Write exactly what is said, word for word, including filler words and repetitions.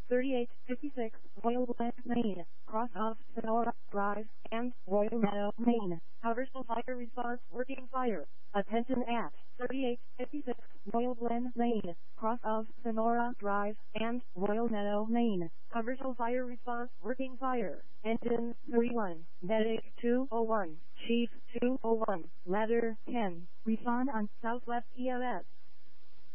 thirty-eight fifty-six Royal Glen, Maine, cross of Sonora Drive, and Royal Meadow, Maine. Commercial fire response working fire. Attention at thirty-eight fifty-six Royal Glen, Maine, cross of Sonora Drive, and Royal Meadow, Maine. Commercial fire response working fire. Engine three one, Medic two oh one, Chief two oh one, Ladder ten. Respond on Southwest E M S.